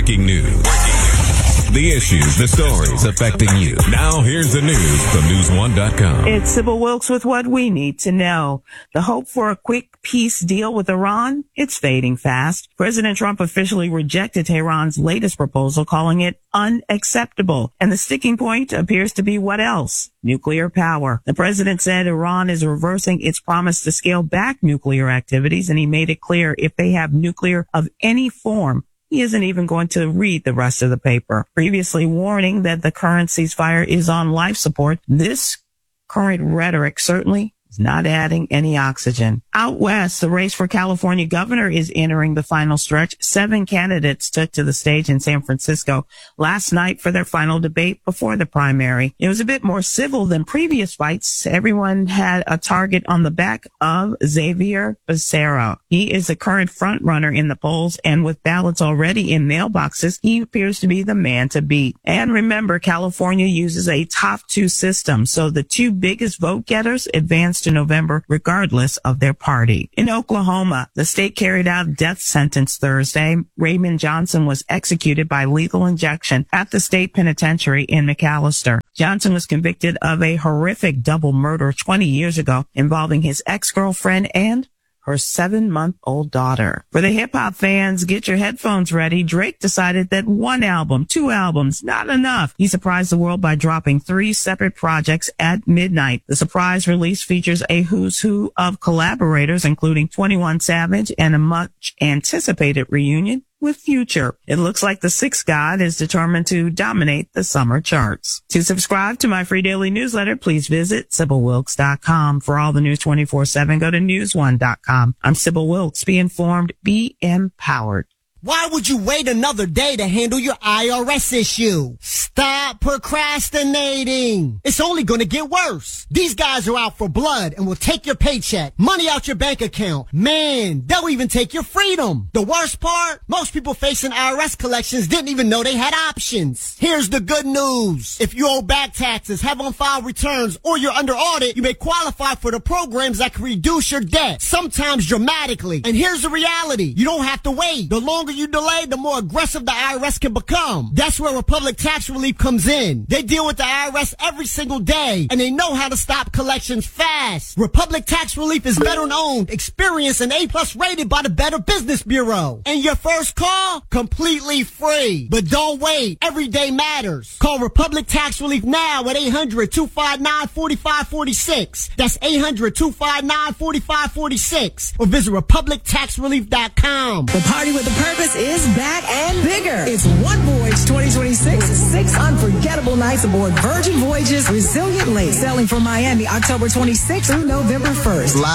Breaking news. The issues, the stories affecting you. Now here's the news from News1.com. It's Sybil Wilkes with what we need to know. The hope for a quick peace deal with Iran, it's fading fast. President Trump officially rejected Tehran's latest proposal, calling it unacceptable. And the sticking point appears to be what else? Nuclear power. The president said Iran is reversing its promise to scale back nuclear activities, and he made it clear if they have nuclear of any form, he isn't even going to read the rest of the paper. Previously warning that the current ceasefire is on life support, this current rhetoric certainly is not adding any oxygen. Out west, the race for California governor is entering the final stretch. 7 candidates took to the stage in San Francisco last night for their final debate before the primary. It was a bit more civil than previous fights. Everyone had a target on the back of Xavier Becerra. He is the current front runner in the polls, and with ballots already in mailboxes, he appears to be the man to beat. And remember, California uses a top 2 system, so the 2 biggest vote getters advance to November regardless of their party. In Oklahoma, the state carried out a death sentence Thursday. Raymond Johnson was executed by lethal injection at the state penitentiary in McAlester. Johnson was convicted of a horrific double murder 20 years ago involving his ex-girlfriend and her 7-month-old daughter. For the hip-hop fans, get your headphones ready. Drake decided that 1 album, 2 albums, not enough. He surprised the world by dropping 3 separate projects at midnight. The surprise release features a who's who of collaborators, including 21 Savage and a much-anticipated reunion with Future. It looks like the Sixth God is determined to dominate the summer charts. To subscribe to my free daily newsletter, please visit SybilWilkes.com. For all the news 24/7, go to News1.com. I'm Sybil Wilkes. Be informed, be empowered. Why would you wait another day to handle your IRS issue? Stop procrastinating. It's only going to get worse. These guys are out for blood and will take your paycheck, money out your bank account. Man, they'll even take your freedom. The worst part? Most people facing IRS collections didn't even know they had options. Here's the good news. If you owe back taxes, have on-file returns, or you're under audit, you may qualify for the programs that can reduce your debt, sometimes dramatically. And here's the reality. You don't have to wait. The longer you delay, the more aggressive the IRS can become. That's where Republic Tax Relief comes in. They deal with the IRS every single day, and they know how to stop collections fast. Republic Tax Relief is veteran-owned, experienced, and A+ rated by the Better Business Bureau. And your first call? Completely free. But don't wait. Every day matters. Call Republic Tax Relief now at 800-259-4546. That's 800-259-4546. Or visit RepublicTaxRelief.com. The party with a purpose is back and bigger. It's One Voyage 2026. 6 unforgettable nights aboard Virgin Voyages Resilient Lake, sailing from Miami October 26th through November 1st.